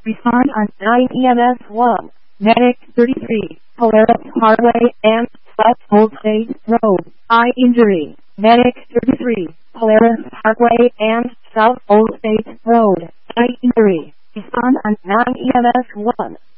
Respond on 9 EMS 1. Medic 33, Polaris Parkway and South Old State Road. Eye injury. Medic 33, Polaris Parkway and South Old State Road. Eye injury. Respond on 9 EMS 1.